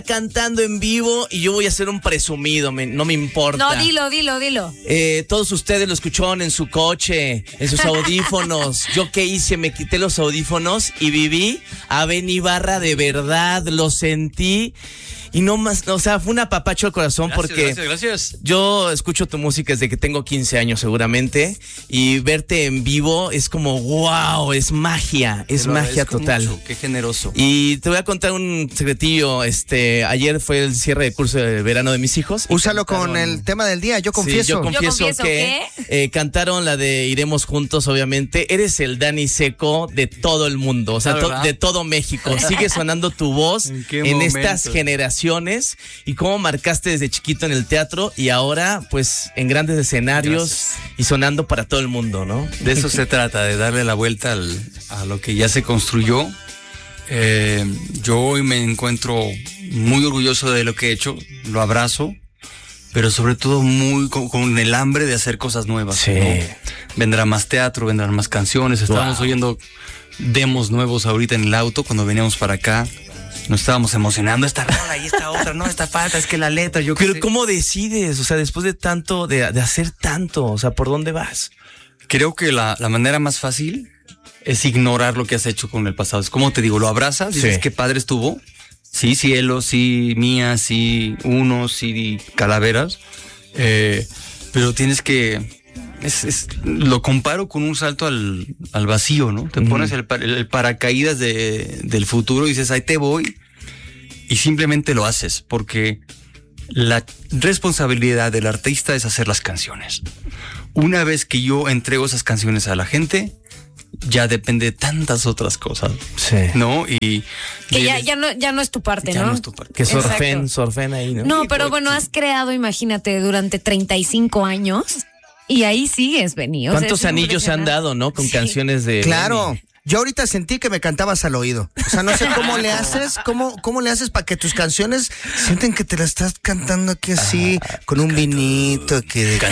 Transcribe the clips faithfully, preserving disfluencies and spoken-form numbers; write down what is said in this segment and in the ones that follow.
cantando en vivo y yo voy a ser un presumido, me, no me importa. No, dilo, dilo, dilo. Eh, todos ustedes lo escucharon en su coche, en sus audífonos. ¿Yo qué hice? Me quité los audífonos y viví a Benny Ibarra de verdad, lo sentí. Y no más, o sea, fue un apapacho al corazón. Gracias, porque gracias, gracias. Yo escucho tu música desde que tengo quince años seguramente, y verte en vivo es como wow, es magia, es magia total. Mucho, qué generoso. Y te voy a contar un secretillo, este, ayer fue el cierre de curso de verano de mis hijos. Úsalo cantaron, con el tema del día, yo confieso. Sí, yo confieso, yo confieso que eh, cantaron la de Iremos Juntos, obviamente. Eres el Dani Seco de todo el mundo, o sea, to- de todo México. Sigue sonando tu voz en, en estas generaciones. Y cómo marcaste desde chiquito en el teatro y ahora pues en grandes escenarios. Gracias. Y sonando para todo el mundo, ¿no? De eso se trata, de darle la vuelta al, a lo que ya se construyó. Eh, yo hoy me encuentro muy orgulloso de lo que he hecho, lo abrazo, pero sobre todo muy con, con el hambre de hacer cosas nuevas. Sí. ¿No? Vendrá más teatro, vendrán más canciones. Estábamos wow. oyendo demos nuevos ahorita en el auto cuando veníamos para acá. Nos estábamos emocionando, esta rola y esta otra, no, esta falta, es que la letra, yo Pero sé. ¿cómo decides? O sea, después de tanto, de, de hacer tanto, o sea, ¿por dónde vas? Creo que la, la manera más fácil es ignorar lo que has hecho con el pasado. Es como te digo, lo abrazas, dices, sí. Qué padre estuvo. Sí, cielo, sí, mía, sí, uno, sí, calaveras. Eh, pero tienes que... Es, es, lo comparo con un salto al, al vacío, ¿no? Te uh-huh. pones el, el paracaídas de, del futuro y dices, ahí te voy, y simplemente lo haces, porque la responsabilidad del artista es hacer las canciones. Una vez que yo entrego esas canciones a la gente, ya depende de tantas otras cosas, sí. ¿no? Y que ya, ya, no, ya no es tu parte, ya ¿no? no es tu parte. Que surfen, surfen ahí, ¿no? No, pero bueno, has creado, imagínate, durante treinta y cinco años... Y ahí sigues, Benny. O ¿Cuántos sea, anillos se han dado, no? Con sí. canciones de... Claro. Benny. Yo ahorita sentí que me cantabas al oído. O sea, no sé cómo le haces, cómo, cómo le haces para que tus canciones sienten que te las estás cantando aquí así, ah, con un vinito, que de que,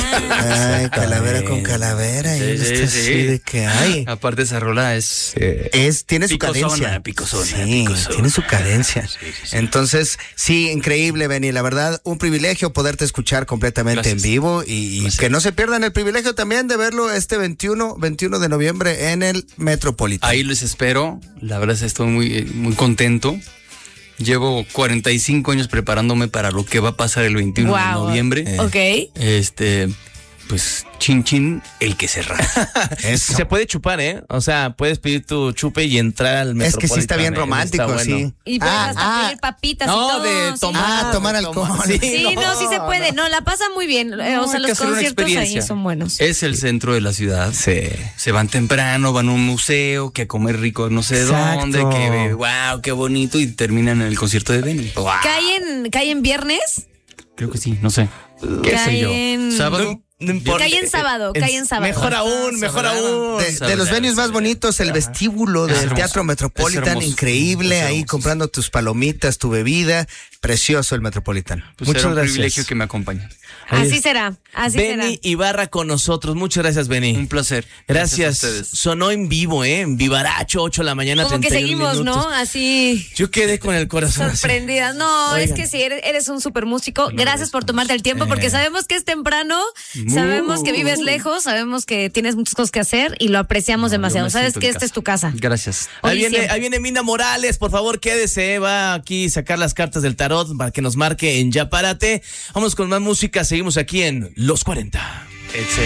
ay, calavera con calavera, sí, y sí, sí. así de que ay. Aparte esa rola es, es tiene su picosona, cadencia. Picosona, sí, picosona. Tiene su cadencia. Sí, sí, sí. Entonces, sí, increíble, Benny. La verdad, un privilegio poderte escuchar completamente Gracias. en vivo y, y que no se pierdan el privilegio también de verlo este veintiuno de noviembre en el Metro. Ahí les espero, la verdad es que estoy muy, muy contento. Llevo cuarenta y cinco años preparándome para lo que va a pasar el veintiuno wow. de noviembre. Eh. Ok. Este, pues, chin chin, el que se rasca. Se puede chupar, ¿eh? O sea, puedes pedir tu chupe y entrar al Metropolitan. Es que sí está bien romántico, está bueno. sí. Y puedes ah, hasta ah, pedir papitas no, y todo. de tomar, ah, tomar alcohol. Sí, sí no, no, sí se puede. No, la pasa muy bien. No, o sea, los conciertos ahí son buenos. Es el centro de la ciudad. Sí. Se van temprano, van a un museo, que a comer rico no sé Exacto. dónde, que wow, qué bonito, y terminan en el concierto de Benny. Wow. ¿Cae en, ¿Cae en viernes? Creo que sí, no sé. ¿Qué Cae sé yo? En... ¿Sábado? No importa. Cae en sábado, cae en sábado. Mejor aún, mejor aún. De, de los venues más bonitos, el vestíbulo del hermoso, Teatro Metropolitan, increíble, ahí comprando tus palomitas, tu bebida, precioso el Metropolitan. Pues Muchas un gracias. privilegio que me acompañe. Así será, así Benny será. Ibarra con nosotros, muchas gracias, Benny. Un placer. Gracias. Gracias Sonó en vivo, ¿eh? En Vivaracho, ocho de la mañana, Como que seguimos, minutos. ¿no? Así. Yo quedé con el corazón sorprendida. No, Oigan. es que sí, eres, eres un súper músico. No, gracias por tomarte el tiempo, eh. porque sabemos que es temprano, Muy. sabemos que vives lejos, sabemos que tienes muchas cosas que hacer y lo apreciamos No, demasiado. Sabes que esta casa. es tu casa. Gracias. Ahí viene, siempre. ahí viene Mina Morales, por favor quédese, va aquí a sacar las cartas del tarot para que nos marque en Ya Párate. Vamos con más música, seguimos aquí en Los cuarenta. Excelente.